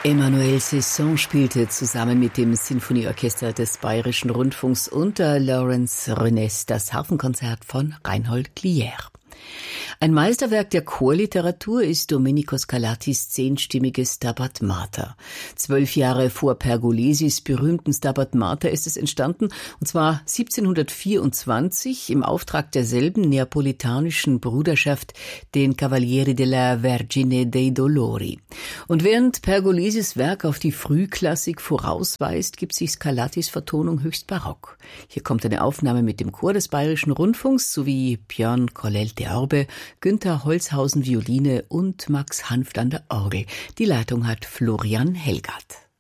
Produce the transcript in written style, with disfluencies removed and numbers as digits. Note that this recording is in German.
Emmanuel Cesson spielte zusammen mit dem Sinfonieorchester des Bayerischen Rundfunks unter Lawrence Renes das Harfenkonzert von Reinhold Glier. Ein Meisterwerk der Chorliteratur ist Domenico Scarlattis 10-stimmiges Stabat Mater. 12 Jahre vor Pergolesis berühmten Stabat Mater ist es entstanden, und zwar 1724 im Auftrag derselben neapolitanischen Bruderschaft, den Cavalieri della Vergine dei Dolori. Und während Pergolesis Werk auf die Frühklassik vorausweist, gibt sich Scarlattis Vertonung höchst barock. Hier kommt eine Aufnahme mit dem Chor des Bayerischen Rundfunks sowie Björn Collelte Orbe, Günther Holzhausen Violine und Max Hanft an der Orgel. Die Leitung hat Florian Helgard.